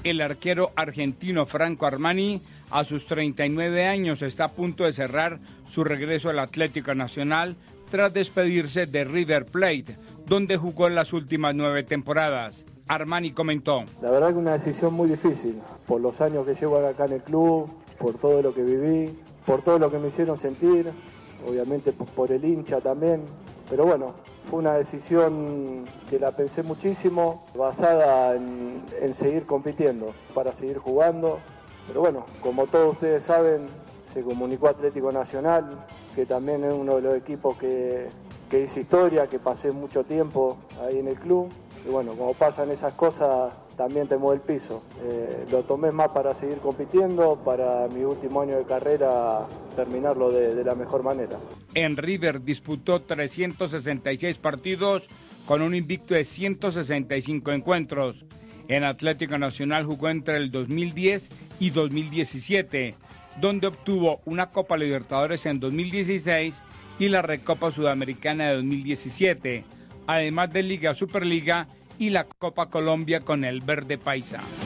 El arquero argentino Franco Armani, a sus 39 años, está a punto de cerrar su regreso al Atlético Nacional tras despedirse de River Plate, donde jugó las últimas 9 temporadas. Armani comentó: la verdad que una decisión muy difícil, por los años que llevo acá en el club, por todo lo que viví, por todo lo que me hicieron sentir, obviamente por el hincha también, pero bueno, fue una decisión que la pensé muchísimo, basada en seguir compitiendo, para seguir jugando, pero bueno, como todos ustedes saben, se comunicó Atlético Nacional, que también es uno de los equipos que hice historia, que pasé mucho tiempo ahí en el club. Y bueno, como pasan esas cosas, también te mueve el piso. Lo tomé más para seguir compitiendo, para mi último año de carrera terminarlo de la mejor manera. En River disputó 366 partidos con un invicto de 165 encuentros. En Atlético Nacional jugó entre el 2010 y 2017, donde obtuvo una Copa Libertadores en 2016 y la Recopa Sudamericana de 2017, además de Liga Superliga y la Copa Colombia con el Verde Paisa.